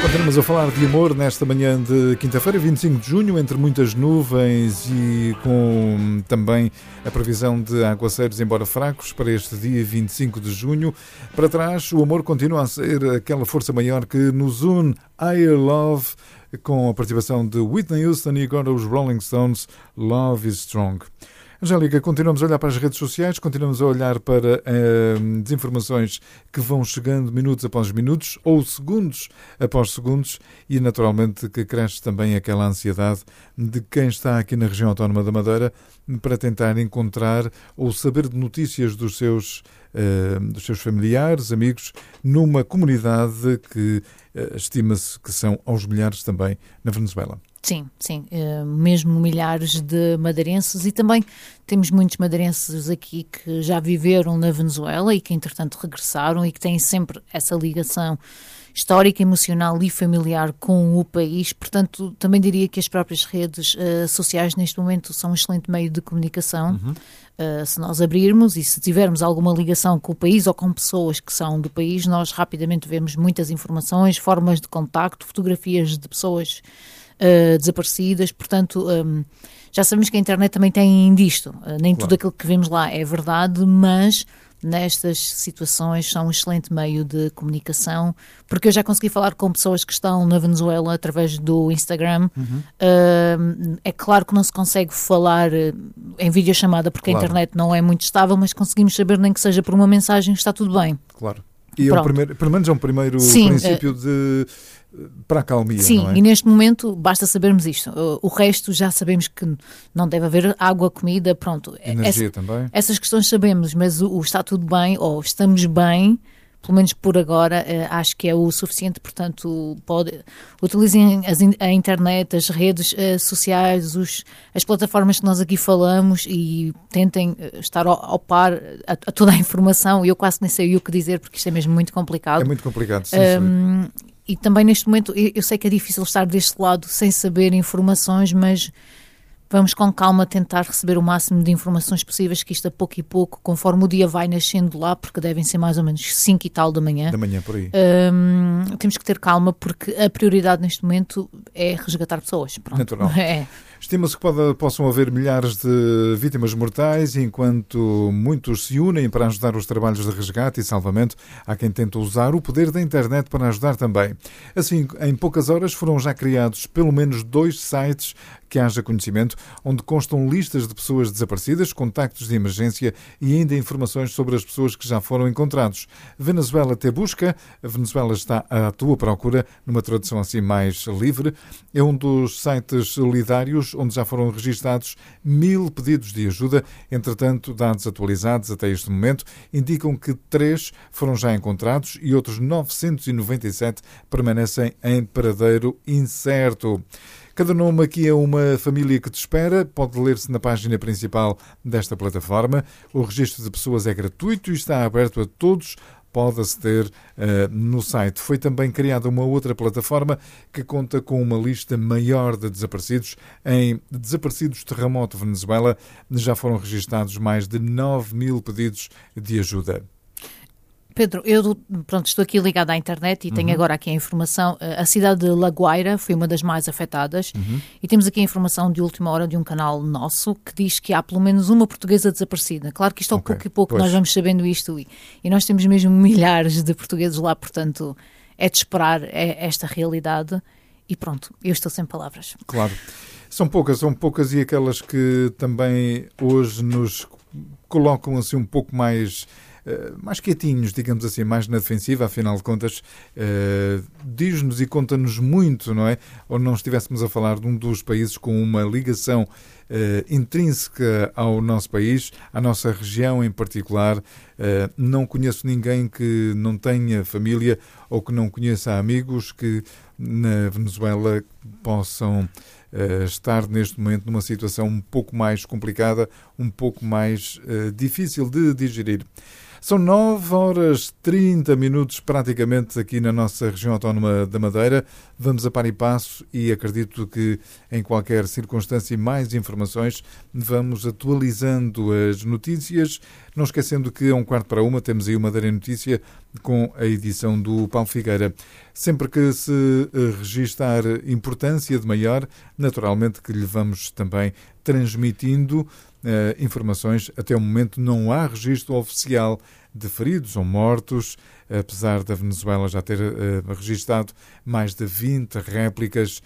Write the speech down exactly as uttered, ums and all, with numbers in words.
Continuamos a falar de amor nesta manhã de quinta-feira, vinte e cinco de junho, entre muitas nuvens e com também a previsão de aguaceiros, embora fracos, para este dia vinte e cinco de junho. Para trás, o amor continua a ser aquela força maior que nos une. Higher Love, com a participação de Whitney Houston e agora os Rolling Stones, Love is Strong. Angélica, continuamos a olhar para as redes sociais, continuamos a olhar para uh, desinformações que vão chegando minutos após minutos ou segundos após segundos e naturalmente que cresce também aquela ansiedade de quem está aqui na região autónoma da Madeira para tentar encontrar ou saber de notícias dos seus, uh, dos seus familiares, amigos, numa comunidade que uh, estima-se que são aos milhares também na Venezuela. Sim, sim, mesmo milhares de madeirenses e também temos muitos madeirenses aqui que já viveram na Venezuela e que entretanto regressaram e que têm sempre essa ligação histórica, emocional e familiar com o país. Portanto, também diria que as próprias redes uh, sociais neste momento são um excelente meio de comunicação. Uhum. Uh, se nós abrirmos e se tivermos alguma ligação com o país ou com pessoas que são do país, nós rapidamente vemos muitas informações, formas de contacto, fotografias de pessoas Uh, desaparecidas, portanto um, já sabemos que a internet também tem disto, uh, nem claro. Tudo aquilo que vemos lá é verdade, mas nestas situações são um excelente meio de comunicação, porque eu já consegui falar com pessoas que estão na Venezuela através do Instagram. Uhum. Uh, é claro que não se consegue falar em videochamada porque claro. A internet não é muito estável, mas conseguimos saber, nem que seja por uma mensagem, está tudo bem. Claro. E é o primeiro, pelo menos é um primeiro Sim, princípio uh, de para a calmia, Sim, não é? E neste momento basta sabermos isto. O, o resto já sabemos que não deve haver água, comida, pronto. Energia Essa, também. Essas questões sabemos, mas o, o está tudo bem, ou estamos bem, pelo menos por agora, eh, acho que é o suficiente. Portanto, pode, utilizem as, a internet, as redes eh, sociais, os, as plataformas que nós aqui falamos e tentem estar ao, ao par a, a toda a informação. Eu quase nem sei o que dizer, porque isto é mesmo muito complicado. É muito complicado, sim, um, sim. E também neste momento, eu sei que é difícil estar deste lado sem saber informações, mas vamos com calma tentar receber o máximo de informações possíveis, que isto a pouco e pouco, conforme o dia vai nascendo lá, porque devem ser mais ou menos cinco e tal da manhã. Da manhã, por aí. Um, temos que ter calma, porque a prioridade neste momento é resgatar pessoas. Pronto. Natural. É. Estima-se que pode, possam haver milhares de vítimas mortais, enquanto muitos se unem para ajudar os trabalhos de resgate e salvamento. Há quem tenta usar o poder da internet para ajudar também. Assim, em poucas horas foram já criados pelo menos dois sites que haja conhecimento, onde constam listas de pessoas desaparecidas, contactos de emergência e ainda informações sobre as pessoas que já foram encontrados. Venezuela Te Busca, a Venezuela está à tua procura, numa tradução assim mais livre, é um dos sites solidários onde já foram registados mil pedidos de ajuda. Entretanto, dados atualizados até este momento indicam que três foram já encontrados e outros novecentos e noventa e sete permanecem em paradeiro incerto. Cada nome aqui é uma família que te espera, pode ler-se na página principal desta plataforma. O registro de pessoas é gratuito e está aberto a todos. Pode aceder uh, no site. Foi também criada uma outra plataforma que conta com uma lista maior de desaparecidos. Em Desaparecidos Terremoto Venezuela já foram registados mais de nove mil pedidos de ajuda. Pedro, eu pronto, estou aqui ligada à internet e tenho uhum. agora aqui a informação. A cidade de La Guaira foi uma das mais afetadas uhum. e temos aqui a informação de última hora de um canal nosso que diz que há pelo menos uma portuguesa desaparecida. Claro que isto ao okay. pouco e pouco pois. Nós vamos sabendo isto e, e nós temos mesmo milhares de portugueses lá, portanto é de esperar é esta realidade e pronto, eu estou sem palavras. Claro, são poucas, são poucas e aquelas que também hoje nos colocam assim um pouco mais... Uh, mais quietinhos, digamos assim, mais na defensiva, afinal de contas, uh, diz-nos e conta-nos muito, não é? Ou não estivéssemos a falar de um dos países com uma ligação uh, intrínseca ao nosso país, à nossa região em particular. Uh, não conheço ninguém que não tenha família ou que não conheça amigos que na Venezuela possam uh, estar neste momento numa situação um pouco mais complicada, um pouco mais uh, difícil de digerir. São nove horas e trinta minutos praticamente aqui na nossa região autónoma da Madeira. Vamos a par e passo e acredito que em qualquer circunstância mais informação informações, vamos atualizando as notícias, não esquecendo que a um quarto para uma temos aí uma Madeira em Notícia com a edição do Paulo Figueira. Sempre que se registar importância de maior, naturalmente que lhe vamos também transmitindo eh, informações. Até o momento não há registro oficial de feridos ou mortos, apesar da Venezuela já ter uh, registado mais de vinte réplicas